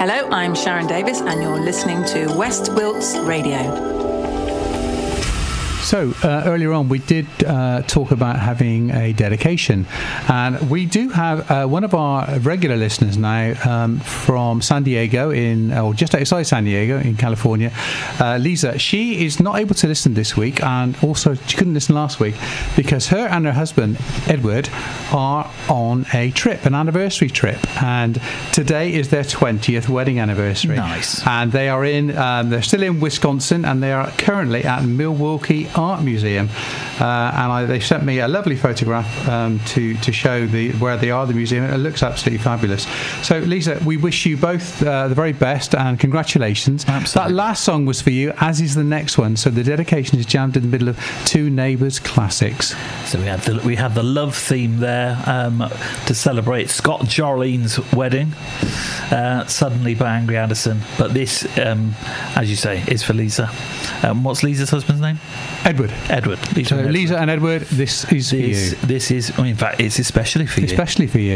Hello, I'm Sharon Davis, and you're listening to West Wilts Radio. So earlier on we did talk about having a dedication, and we do have one of our regular listeners now from San Diego or just outside San Diego in California, Lisa. She is not able to listen this week, and also she couldn't listen last week because her and her husband Edward are on a trip, an anniversary trip, and today is their 20th wedding anniversary. Nice. And they are they're still in Wisconsin, and they are currently at Milwaukee Art Museum, and they sent me a lovely photograph to show where they are, the museum. It looks absolutely fabulous. So Lisa, we wish you both the very best and congratulations. Absolutely. That last song was for you, as is the next one, so the dedication is jammed in the middle of two Neighbours classics. So we had the love theme there to celebrate Scott Jolene's wedding, Suddenly by Angry Addison, but this as you say is for Lisa. What's Lisa's husband's name? Edward. Lisa, so Lisa and Edward, this is for you. This is, in fact, it's especially for you. Especially for you.